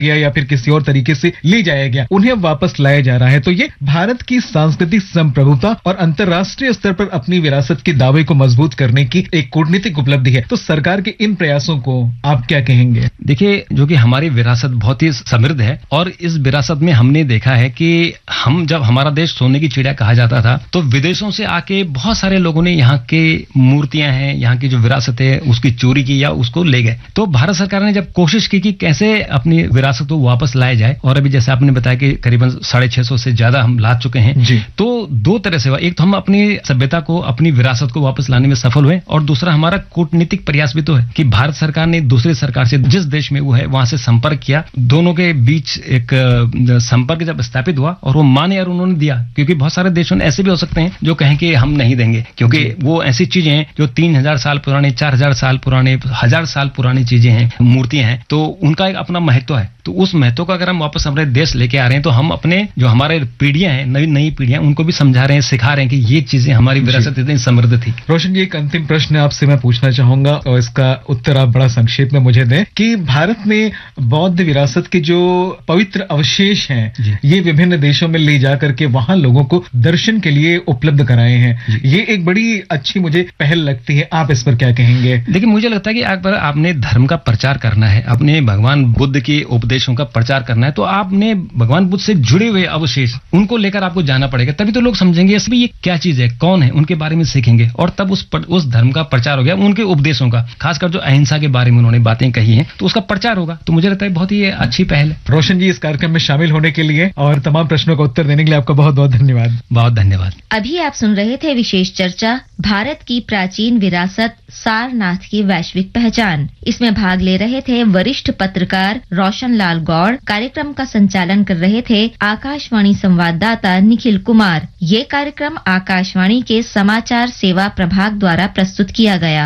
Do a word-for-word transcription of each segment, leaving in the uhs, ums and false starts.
गया या फिर किसी और तरीके से ले जाया गया, उन्हें वापस लाया जा रहा है। तो ये भारत की सांस्कृतिक संप्रभुता और अंतर्राष्ट्रीय स्तर पर अपनी विरासत के दावे को मजबूत करने की एक कूटनीतिक उपलब्धि है। तो सरकार के इन प्रयासों को आप क्या कहेंगे? देखिए, जो कि हमारी विरासत बहुत ही समृद्ध है और इस विरासत में हमने देखा है कि हम जब हमारा देश सोने की चिड़िया कहा जाता था तो विदेशों से आके बहुत सारे लोगों ने यहाँ के मूर्तियां हैं, यहाँ की जो विरासत है उसकी चोरी की या उसको ले गए। तो भारत सरकार ने जब कोशिश की कि कैसे अपनी विरासत को वापस लाया जाए, और अभी जैसे आपने बताया कि करीबन साढ़े छह सौ से ज्यादा हम ला चुके हैं जी। तो दो तरह से हुआ, एक तो हम अपनी सभ्यता को, अपनी विरासत को वापस लाने में सफल हुए, और दूसरा हमारा कूटनीतिक प्रयास भी तो है कि भारत सरकार ने दूसरी सरकार से जिस देश में वो है वहां से संपर्क किया, दोनों के बीच एक संपर्क जब स्थापित हुआ और वो माने और उन्होंने दिया। क्योंकि बहुत सारे देशों में ऐसे भी हो सकते हैं जो कहें कि हम नहीं देंगे, क्योंकि वो ऐसी चीजें हैं जो तीन हजार साल पुराने, चार हजार साल पुराने, हजार साल पुरानी चीजें हैं, मूर्तियां हैं, तो उनका एक अपना महत्व है। तो उस महत्व को अगर हम वापस हमारे देश लेके आ रहे हैं तो हम अपने जो हमारे पीढ़ियां हैं, नई नई पीढ़ियां, उनको भी समझा रहे हैं, सिखा रहे हैं कि ये चीजें हमारी विरासत इतनी समृद्ध थी। रोशन जी, एक अंतिम प्रश्न आपसे मैं पूछना चाहूंगा और इसका उत्तर आप बड़ा संक्षेप में मुझे दें कि भारत में बौद्ध विरासत के जो पवित्र अवशेष हैं ये विभिन्न देशों में ले जाकर के वहां लोगों को दर्शन के लिए उपलब्ध कराए हैं, ये एक बड़ी अच्छी मुझे पहल लगती है। आप इस पर क्या कहेंगे? देखिए, मुझे लगता है कि अगर आपने धर्म का प्रचार करना है, अपने भगवान बुद्ध के उपदेशों का प्रचार करना है, तो आपने भगवान बुद्ध से जुड़े हुए अवशेष उनको लेकर आपको जाना पड़ेगा, तभी तो लोग समझेंगे इसमें ये क्या चीज है, कौन है, उनके बारे में सीखेंगे, और तब उस उस धर्म का प्रचार हो गया, उनके उपदेशों का, खासकर जो अहिंसा के बारे में उन्होंने बातें कही हैं, तो उसका प्रचार होगा। तो मुझे लगता है बहुत ही अच्छी पहल है। रोशन जी, इस कार्यक्रम में शामिल होने के लिए और तमाम प्रश्नों का उत्तर देने के लिए आपका बहुत बहुत धन्यवाद। बहुत धन्यवाद। अभी आप सुन रहे थे विशेष चर्चा, भारत की प्राचीन विरासत, सारनाथ की वैश्विक पहचान। इसमें भाग ले रहे थे वरिष्ठ पत्रकार रोशन लाल गौड़। कार्यक्रम का संचालन कर रहे थे आकाशवाणी संवाददाता निखिल कुमार। ये कार्यक्रम आकाशवाणी के समाचार सेवा प्रभाग द्वारा प्रस्तुत किया गया।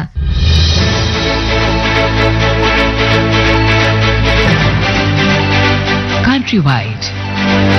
Countrywide